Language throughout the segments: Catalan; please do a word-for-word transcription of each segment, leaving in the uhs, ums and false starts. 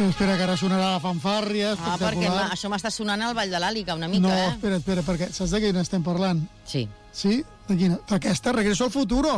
Espera, que ara sonarà la fanfàrria, Ah, espectacular. perquè això m'està sonant al Vall de l'Àliga una mica, no, eh? espera, espera, perquè saps de quina estem parlant? Sí. Sí? De quina? D'aquesta, Regreso al futuro.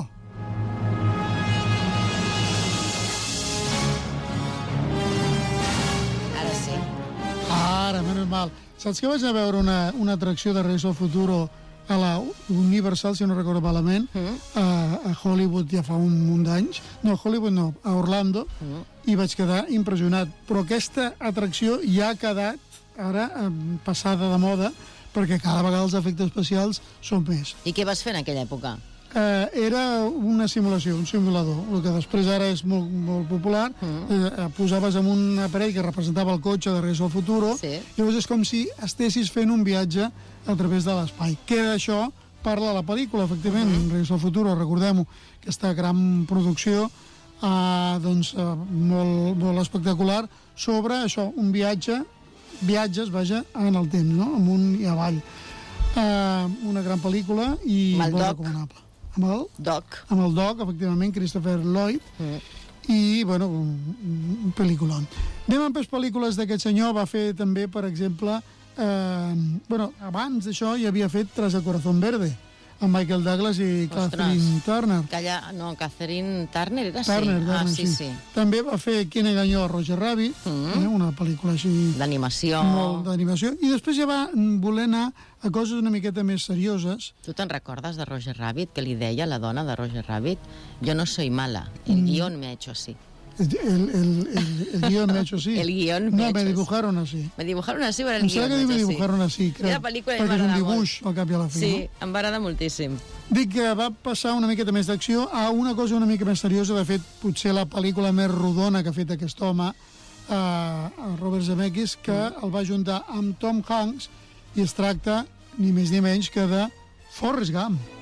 Ara sí. Ara, menys mal. Saps que vaig anar a veure una, una atracció de Regreso al futuro a la Universal, si no recordo malament, Mm. a, a Hollywood ja fa un munt d'anys. No, a Hollywood no, a Orlando, Mm. i vaig quedar impressionat. Però aquesta atracció ja ha quedat ara eh, passada de moda, perquè cada vegada els efectes especials són més. I què vas fer en aquella època? Eh, era una simulació, un simulador, el que després ara és molt, molt popular. Mm. Eh, posaves en un aparell que representava el cotxe de Regreso al futuro, Sí. llavors és com si estessis fent un viatge a través de l'espai. Què d'això parla la pel·lícula, efectivament, Mm-hmm. Regreso al futuro, recordem-ho, aquesta gran producció eh, doncs, eh, molt, molt espectacular sobre això, un viatge, viatges, vaja, en el temps, no? Amunt i avall. Eh, una gran pel·lícula i Amb el molt Doc. recomanable. Amb el, Doc. amb el Doc, efectivament, Christopher Lloyd, Mm. i, bueno, un, un pel·lículon. Anem amb les pel·lícules d'aquest senyor, va fer també, per exemple, eh, bueno, abans d'això ja havia fet Tras el corazón verde, amb Michael Douglas i Ostres. Catherine Turner. Calla, no, Catherine Turner era Turner, sí. Turner, Ah, sí, sí. També va fer Quién engañó a Roger Rabbit, Mm. eh, una pel·lícula així D'animació. molt d'animació, i després ja va voler anar a coses una miqueta més serioses. Tu te'n recordes de Roger Rabbit, que li deia la dona de Roger Rabbit? Jo no soy mala, el Mm. guión me ha hecho así. El, el, el, el guión me ha hecho así. El guión me ha No, hecho me así. dibujaron así. Me dibujaron así, però el Em guión sembla que me ha me hecho así. dibujaron así, crec. Aquella pel·lícula perquè és un m'agradava dibuix, al cap i a la fi, Sí, no? em va agradar moltíssim. Dic que va passar una miqueta més d'acció a una cosa una mica més seriosa. De fet, potser la pel·lícula més rodona que ha fet aquest home, eh, Robert Zemeckis, que el va juntar amb Tom Hanks, i es tracta ni més ni menys que de Forrest Gump.